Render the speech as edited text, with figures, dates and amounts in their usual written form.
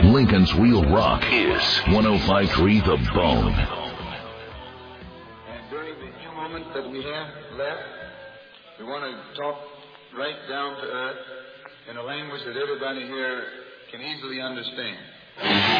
Lincoln's Real Rock is 105.3 The Bone. And during the few moments that we have left, we want to talk right down to earth in a language that everybody here can easily understand.